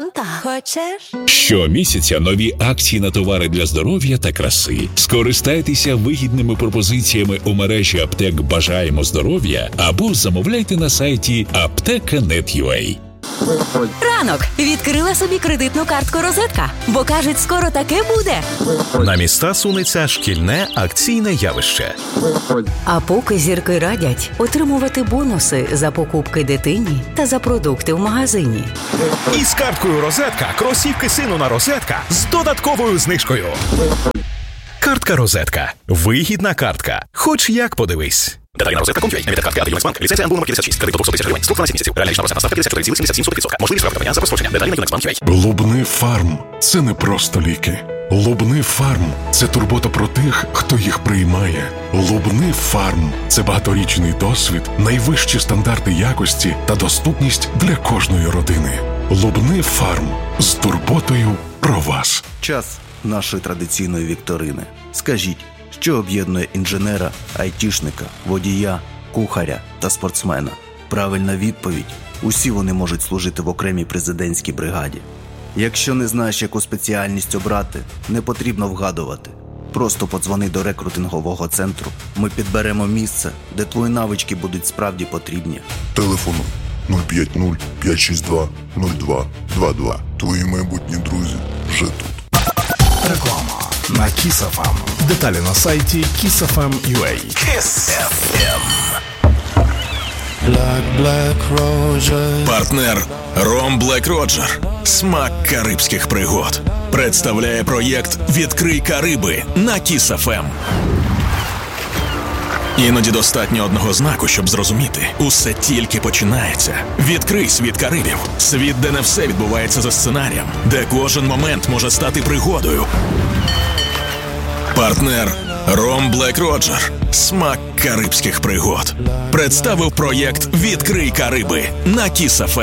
Фанта. Хочеш? Щомісяця нові акції на товари для здоров'я та краси. Скористайтеся вигідними пропозиціями у мережі аптек «Бажаємо здоров'я» або замовляйте на сайті apteka.net.ua. Ранок. Відкрила собі кредитну картку «Розетка», бо, кажуть, скоро таке буде. На міста сунеться шкільне акційне явище. А поки зірки радять отримувати бонуси за покупки дитині та за продукти в магазині. І з карткою «Розетка» кросівки сину на «Розетка» з додатковою знижкою. Картка «Розетка». Вигідна картка. Хоч як подивись. Деталі на «Розетка.com.ua». Емітер картки «Ада Юнексбанк». Ліцензія НБУ номер 56. Кредит до 200 000 гривень. Строк 12 місяців. Реальна річна ставка 54,77%. Можливість розмитнення за прострочення. Деталі на Юнексбанк.ua. Лубни Фарм – це не просто ліки. Лубни Фарм – це турбота про тих, хто їх приймає. Лубни Фарм – це багаторічний досвід, найвищі стандарти якості та доступність для кожної родини. Лубни Фарм – з турботою про вас. Час нашої традиційної вікторини. Скажіть, що об'єднує інженера, айтішника, водія, кухаря та спортсмена? Правильна відповідь – усі вони можуть служити в окремій президентській бригаді. Якщо не знаєш, яку спеціальність обрати, не потрібно вгадувати. Просто подзвони до рекрутингового центру. Ми підберемо місце, де твої навички будуть справді потрібні. Телефону 050-562-0222. Твої майбутні друзі вже тут. Реклама на Kiss FM. Деталі на сайті kissfm.ua. Kiss FM. Партнер Ром Блек Роджер. Смак карибських пригод. Представляє проєкт «Відкрий Кариби» на Kiss FM. Іноді достатньо одного знаку, щоб зрозуміти. Усе тільки починається. Відкрий світ Карибів. Світ, де не все відбувається за сценарієм. Де кожен момент може стати пригодою. Партнер Ром Блек Роджер. Смак карибських пригод. Представив проєкт «Відкрий Кариби» на Kiss FM.